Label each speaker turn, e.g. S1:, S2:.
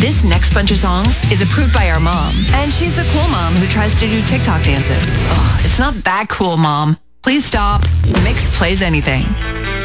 S1: This next bunch of songs is approved by our mom, and she's the cool mom who tries to do TikTok dances. Oh, it's not that cool, Mom. Please stop. Mixed plays anything.